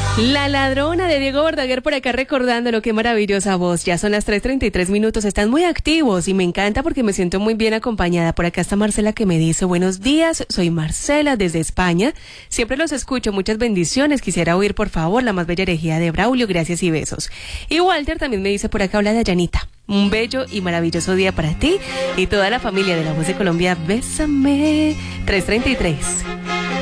La ladrona de Diego Verdaguer por acá recordando lo que maravillosa voz. Ya son las 3:33 minutos, están muy activos y me encanta porque me siento muy bien acompañada. Por acá está Marcela que me dice, buenos días, soy Marcela desde España. Siempre los escucho, muchas bendiciones. Quisiera oír por favor la más bella herejía de Braulio, gracias y besos. Y Walter también me dice por acá, habla de Ayanita. Un bello y maravilloso día para ti y toda la familia de La Voz de Colombia. Bésame. 3:33.